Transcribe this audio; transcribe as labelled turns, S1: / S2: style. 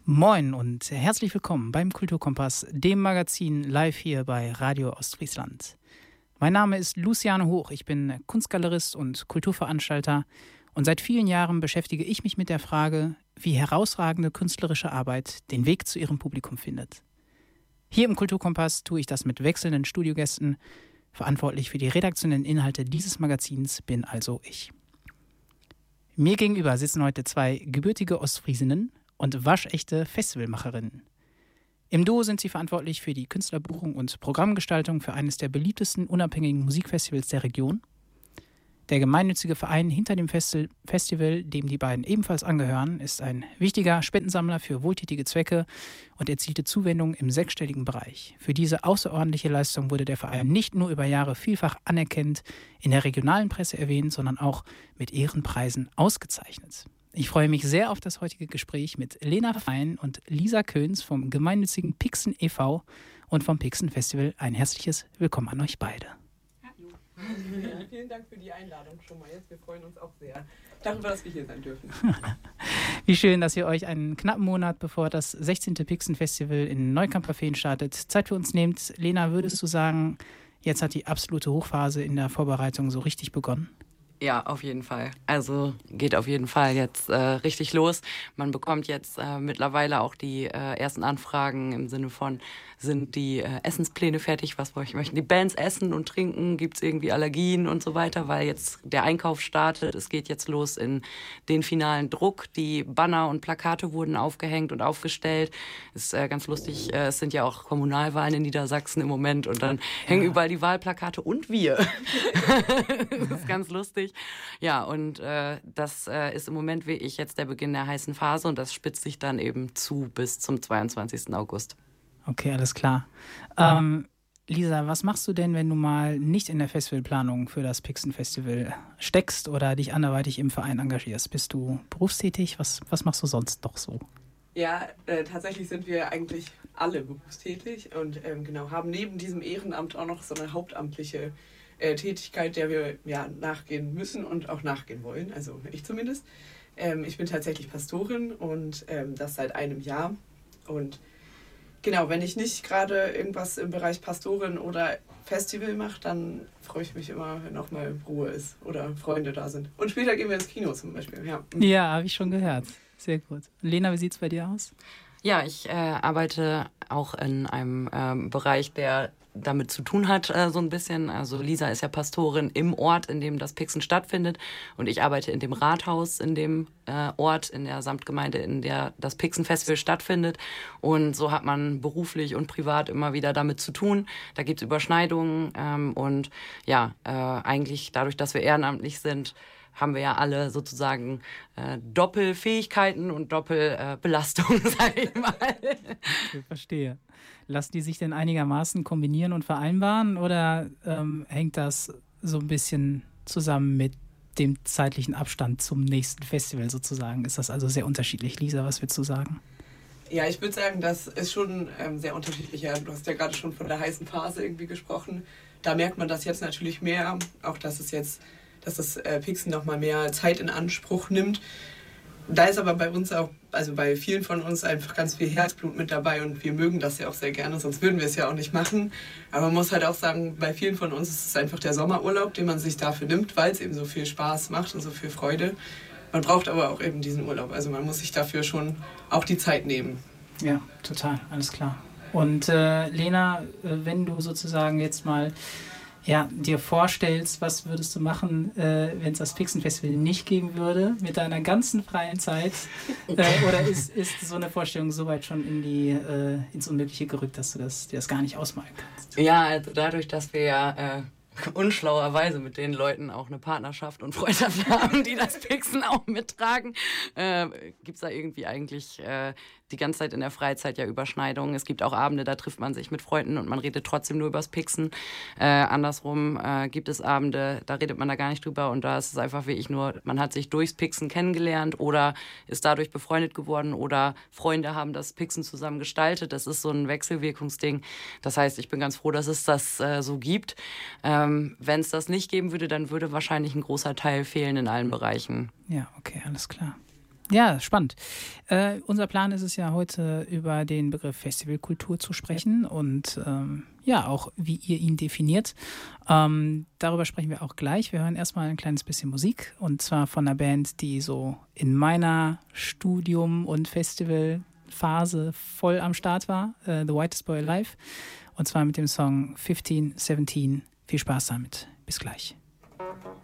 S1: Moin und herzlich willkommen beim Kulturkompass, dem Magazin live hier bei Radio Ostfriesland. Mein Name ist Luciane Hoch, ich bin Kunstgalerist und Kulturveranstalter und seit vielen Jahren beschäftige ich mich mit der Frage, wie herausragende künstlerische Arbeit den Weg zu ihrem Publikum findet. Hier im Kulturkompass tue ich das mit wechselnden Studiogästen. Verantwortlich für die redaktionellen Inhalte dieses Magazins bin also ich. Mir gegenüber sitzen heute zwei gebürtige Ostfriesinnen und waschechte Festivalmacherinnen. Im Duo sind sie verantwortlich für die Künstlerbuchung und Programmgestaltung für eines der beliebtesten unabhängigen Musikfestivals der Region. Der gemeinnützige Verein hinter dem Festival, dem die beiden ebenfalls angehören, ist ein wichtiger Spendensammler für wohltätige Zwecke und erzielte Zuwendungen im sechsstelligen Bereich. Für diese außerordentliche Leistung wurde der Verein nicht nur über Jahre vielfach anerkannt, in der regionalen Presse erwähnt, sondern auch mit Ehrenpreisen ausgezeichnet. Ich freue mich sehr auf das heutige Gespräch mit Lena Fein und Lisa Köhns vom gemeinnützigen Pixen e.V. und vom Pixen Festival. Ein herzliches Willkommen an euch beide.
S2: Ja, vielen Dank für die Einladung schon mal jetzt. Wir freuen uns auch sehr darüber, dass wir hier sein dürfen.
S1: Wie schön, dass ihr euch einen knappen Monat, bevor das 16. Pixen Festival in Neukamp-Verfehlen startet, Zeit für uns nehmt. Lena, würdest du sagen, jetzt hat die absolute Hochphase in der Vorbereitung so richtig begonnen?
S3: Ja, auf jeden Fall. Also geht auf jeden Fall jetzt richtig los. Man bekommt jetzt mittlerweile auch die ersten Anfragen im Sinne von, sind die Essenspläne fertig, was möchten die Bands essen und trinken, gibt es irgendwie Allergien und so weiter, weil jetzt der Einkauf startet. Es geht jetzt los in den finalen Druck. Die Banner und Plakate wurden aufgehängt und aufgestellt. Ist ganz lustig, es sind ja auch Kommunalwahlen in Niedersachsen im Moment und dann hängen überall die Wahlplakate und wir. Das ist ganz lustig. Ja, und das ist im Moment wie ich jetzt der Beginn der heißen Phase und das spitzt sich dann eben zu bis zum 22. August.
S1: Okay, alles klar. Lisa, was machst du denn, wenn du mal nicht in der Festivalplanung für das Pixen Festival steckst oder dich anderweitig im Verein engagierst? Bist du berufstätig? Was machst du sonst doch so?
S2: Ja, tatsächlich sind wir eigentlich alle berufstätig und haben neben diesem Ehrenamt auch noch so eine hauptamtliche Tätigkeit, der wir nachgehen müssen und auch nachgehen wollen, also ich zumindest. Ich bin tatsächlich Pastorin und das seit einem Jahr. Und genau, wenn ich nicht gerade irgendwas im Bereich Pastorin oder Festival mache, dann freue ich mich immer, wenn auch mal Ruhe ist oder Freunde da sind. Und später gehen wir ins Kino zum Beispiel.
S1: Ja, habe ich schon gehört. Sehr gut. Lena, wie sieht es bei dir aus?
S3: Ja, ich arbeite auch in einem Bereich, der damit zu tun hat, so ein bisschen. Also Lisa ist ja Pastorin im Ort, in dem das Pixen stattfindet und ich arbeite in dem Rathaus, in dem Ort, in der Samtgemeinde, in der das Pixen Festival stattfindet und so hat man beruflich und privat immer wieder damit zu tun. Da gibt es Überschneidungen und eigentlich dadurch, dass wir ehrenamtlich sind, haben wir ja alle sozusagen Doppelfähigkeiten und Doppelbelastung, sage ich mal.
S1: Ich verstehe. Lassen die sich denn einigermaßen kombinieren und vereinbaren oder hängt das so ein bisschen zusammen mit dem zeitlichen Abstand zum nächsten Festival sozusagen? Ist das also sehr unterschiedlich? Lisa, was würdest du sagen?
S2: Ja, ich würde sagen, das ist schon sehr unterschiedlich. Ja, du hast ja gerade schon von der heißen Phase irgendwie gesprochen. Da merkt man das jetzt natürlich mehr, auch dass das Pixen nochmal mehr Zeit in Anspruch nimmt. Da ist aber bei uns auch, also bei vielen von uns einfach ganz viel Herzblut mit dabei und wir mögen das ja auch sehr gerne, sonst würden wir es ja auch nicht machen. Aber man muss halt auch sagen, bei vielen von uns ist es einfach der Sommerurlaub, den man sich dafür nimmt, weil es eben so viel Spaß macht und so viel Freude. Man braucht aber auch eben diesen Urlaub, also man muss sich dafür schon auch die Zeit nehmen.
S1: Ja, total, alles klar. Und Lena, wenn du sozusagen jetzt mal dir vorstellst, was würdest du machen, wenn es das Pixen Festival nicht geben würde, mit deiner ganzen freien Zeit? Oder ist so eine Vorstellung soweit schon ins Unmögliche gerückt, dass du dir das gar nicht ausmalen kannst?
S3: Ja, also dadurch, dass wir ja unschlauerweise mit den Leuten auch eine Partnerschaft und Freundschaft haben, die das Pixen auch mittragen, gibt es da irgendwie eigentlich die ganze Zeit in der Freizeit ja Überschneidungen. Es gibt auch Abende, da trifft man sich mit Freunden und man redet trotzdem nur übers Pixen. Andersrum gibt es Abende, da redet man da gar nicht drüber und da ist es einfach wirklich nur, man hat sich durchs Pixen kennengelernt oder ist dadurch befreundet geworden oder Freunde haben das Pixen zusammen gestaltet. Das ist so ein Wechselwirkungsding. Das heißt, ich bin ganz froh, dass es das so gibt. Wenn es das nicht geben würde, dann würde wahrscheinlich ein großer Teil fehlen in allen Bereichen.
S1: Ja, okay, alles klar. Ja, spannend. Unser Plan ist es ja heute, über den Begriff Festivalkultur zu sprechen und auch, wie ihr ihn definiert. Darüber sprechen wir auch gleich. Wir hören erstmal ein kleines bisschen Musik und zwar von einer Band, die so in meiner Studium- und Festivalphase voll am Start war, The Whitest Boy Alive, und zwar mit dem Song 1517. Viel Spaß damit. Bis gleich.